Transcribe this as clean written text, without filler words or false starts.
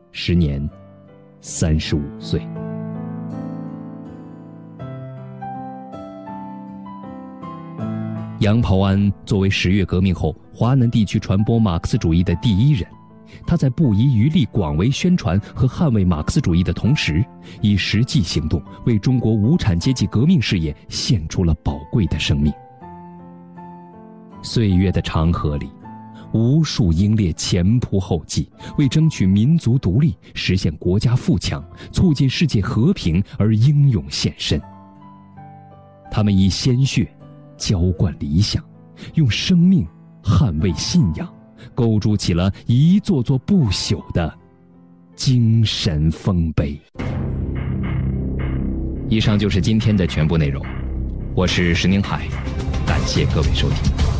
时年35岁。杨袍安作为10月革命后华南地区传播马克思主义的第一人，他在不遗余力广为宣传和捍卫马克思主义的同时，以实际行动为中国无产阶级革命事业献出了宝贵的生命。岁月的长河里，无数英烈前仆后继，为争取民族独立、实现国家富强、促进世界和平而英勇献身。他们以鲜血浇灌理想，用生命捍卫信仰，构筑起了一座座不朽的精神丰碑。以上就是今天的全部内容，我是石宁海，感谢各位收听。